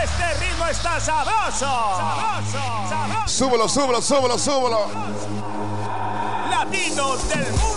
Este ritmo está sabroso. Sabroso. Súbelo, súbelo, súbelo, súbelo. Latinos del mundo.